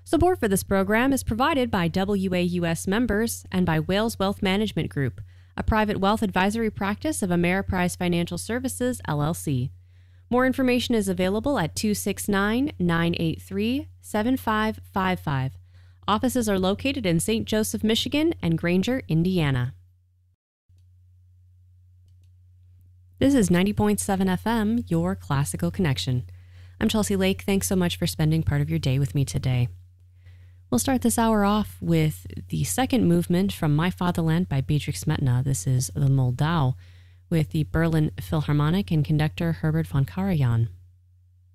Support for this program is provided by WAUS members and by Wales Wealth Management Group, a private wealth advisory practice of Ameriprise Financial Services, LLC. More information is available at 269-983-7555. Offices are located in St. Joseph, Michigan and Granger, Indiana. This is 90.7 FM, your classical connection. I'm Chelsea Lake. Thanks so much for spending part of your day with me today. We'll start this hour off with the second movement from My Fatherland by Bedřich Smetana. This is the Moldau with the Berlin Philharmonic and conductor Herbert von Karajan.